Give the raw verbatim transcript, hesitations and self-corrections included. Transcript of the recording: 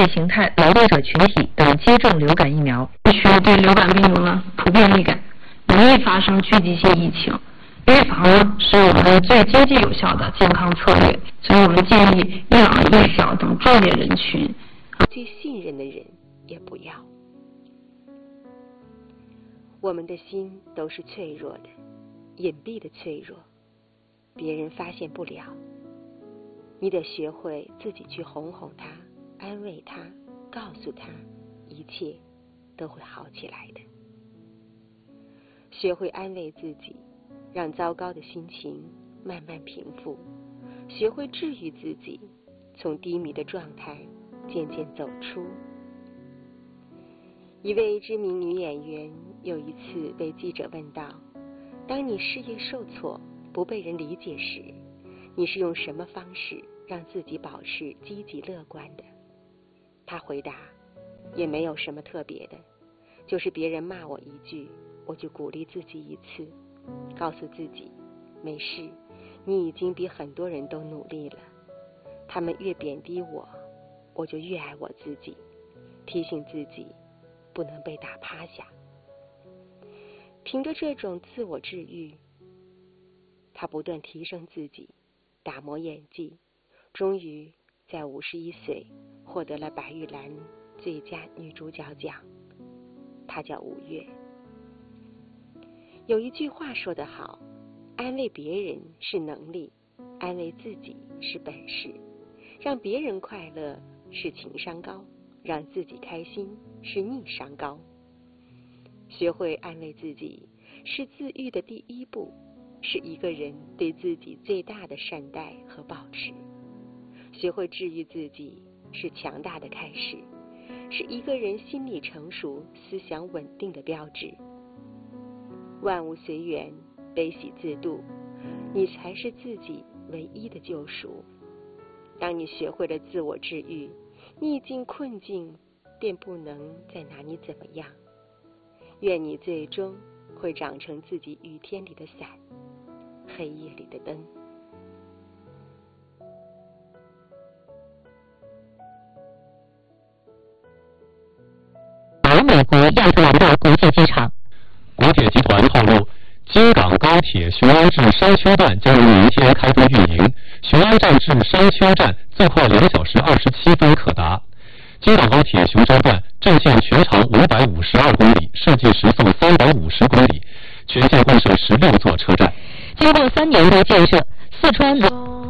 业形态、劳动者群体等接种流感疫苗。 需要对流感病有了普遍力感，容易发生聚集性疫情。预防呢是我们最经济有效的健康策略，所以我们建议幼儿、幼小等壮年人群， 最信任的人也不要。我们的心都是脆弱的，隐蔽的脆弱，别人发现不了。你得学会自己去哄哄他，安慰他，告诉他，一切都会好起来的。学会安慰自己，让糟糕的心情慢慢平复，学会治愈自己，从低迷的状态渐渐走出。一位知名女演员有一次被记者问到，当你事业受挫，不被人理解时，你是用什么方式让自己保持积极乐观的？她回答，也没有什么特别的，就是别人骂我一句，我就鼓励自己一次，告诉自己没事，你已经比很多人都努力了。他们越贬低我，我就越爱我自己，提醒自己不能被打趴下。凭着这种自我治愈，他不断提升自己，打磨演技，终于在五十一岁获得了白玉兰最佳女主角奖。她叫吴越。有一句话说得好，安慰别人是能力，安慰自己是本事。让别人快乐是情商高，让自己开心是逆商高。学会安慰自己是自愈的第一步，是一个人对自己最大的善待和保持。学会治愈自己是强大的开始，是一个人心理成熟、思想稳定的标志。万物随缘，悲喜自度，你才是自己唯一的救赎。当你学会了自我治愈，逆境困境便不能再拿你怎么样。愿你最终会长成自己雨天里的伞，黑夜里的灯。 而美国亚特兰大国际机场，国铁集团透露，京港高铁雄安至商丘段将于明天开通运营，雄安站至商丘站最快两小时二十七分可达。京港高铁雄州段正线全长五百五十二公里，设计时速三百五十公里，全线共设十六座车站。 经过三年多建设，四川。